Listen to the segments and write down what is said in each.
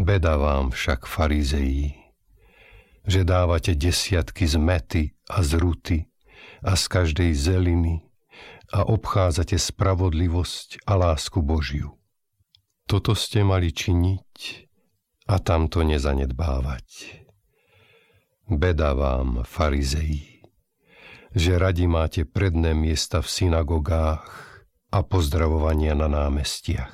Beda vám však, farizeji, že dávate desiatky z mäty a z ruty a z každej zeliny a obchádzate spravodlivosť a lásku Božiu. Toto ste mali činiť a tamto nezanedbávať. Beda vám, farizeji, že radi máte predné miesta v synagogách a pozdravovania na námestiach.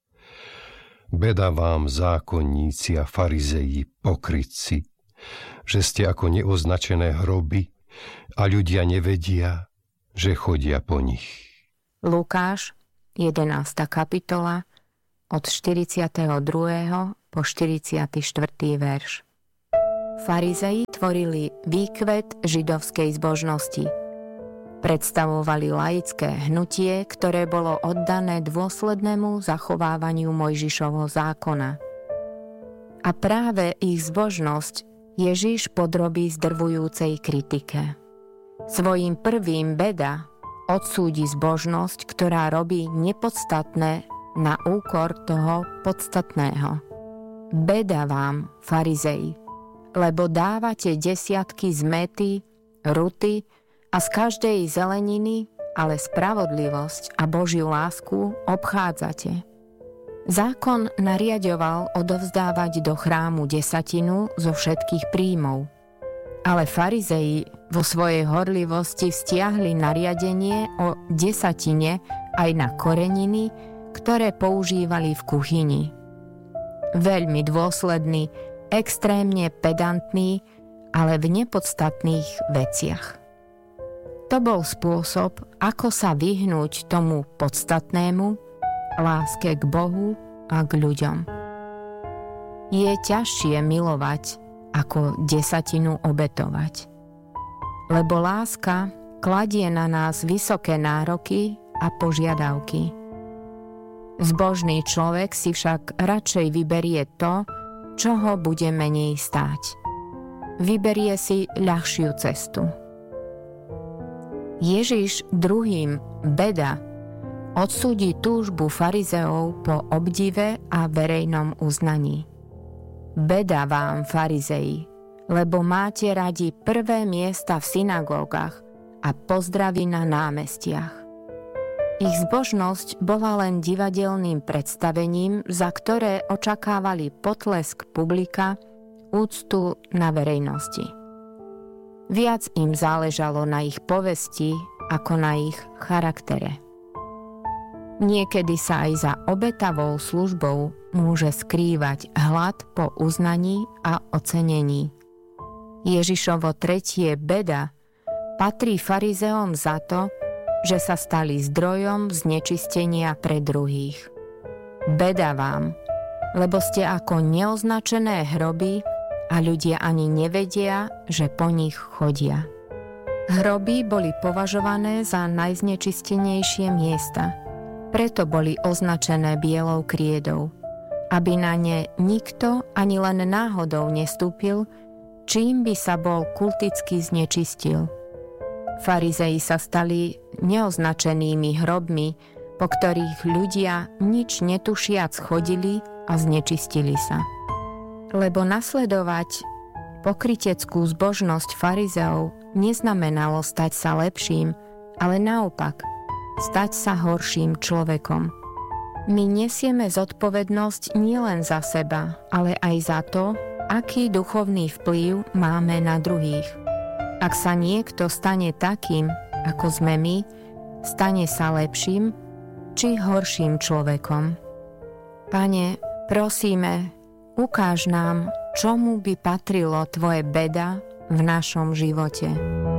Beda vám, zákonníci a farizeji, pokrytci, že ste ako neoznačené hroby a ľudia nevedia, že chodia po nich. Lukáš, 11. kapitola, od 42. po 44. verš. Farizei tvorili výkvet židovskej zbožnosti. Predstavovali laické hnutie, ktoré bolo oddané dôslednému zachovávaniu Mojžišovho zákona. A práve ich zbožnosť Ježiš podrobí zdrvujúcej kritike. Svojím prvým Beda odsúdi zbožnosť, ktorá robí nepodstatné na úkor toho podstatného. Beda vám, farizei, lebo dávate desiatky z mäty, ruty a z každej zeleniny, ale spravodlivosť a Božiu lásku obchádzate. Zákon nariaďoval odovzdávať do chrámu desatinu zo všetkých príjmov. Ale farizei vo svojej horlivosti vztiahli nariadenie o desatine aj na koreniny, ktoré používali v kuchyni. Veľmi dôsledný, extrémne pedantný, ale v nepodstatných veciach. To bol spôsob, ako sa vyhnúť tomu podstatnému, láske k Bohu a k ľuďom. Je ťažšie milovať, ako desatinu obetovať. Lebo láska kladie na nás vysoké nároky a požiadavky. Zbožný človek si však radšej vyberie to, čo ho bude menej stáť. Vyberie si ľahšiu cestu. Ježiš druhým Beda odsúdi túžbu farizeov po obdive a verejnom uznaní. Beda vám, farizeji, lebo máte radi prvé miesta v synagógach a pozdravy na námestiach. Ich zbožnosť bola len divadelným predstavením, za ktoré očakávali potlesk publika, úctu na verejnosti. Viac im záležalo na ich povesti ako na ich charaktere. Niekedy sa aj za obetavou službou môže skrývať hlad po uznaní a ocenení. Ježišovo tretie Beda patrí farizeom za to, že sa stali zdrojom znečistenia pre druhých. Beda vám, lebo ste ako neoznačené hroby a ľudia ani nevedia, že po nich chodia. Hroby boli považované za najznečistenejšie miesta, preto boli označené bielou kriedou, aby na ne nikto ani len náhodou nestúpil, čím by sa bol kulticky znečistil. Farizei sa stali neoznačenými hrobmi, po ktorých ľudia nič netušiac chodili a znečistili sa. Lebo nasledovať pokryteckú zbožnosť farizeov neznamenalo stať sa lepším, ale naopak, stať sa horším človekom. My nesieme zodpovednosť nielen za seba, ale aj za to, aký duchovný vplyv máme na druhých. Ak sa niekto stane takým, ako sme my, stane sa lepším či horším človekom. Pane, prosíme, ukáž nám, čomu by patrilo Tvoje Beda v našom živote.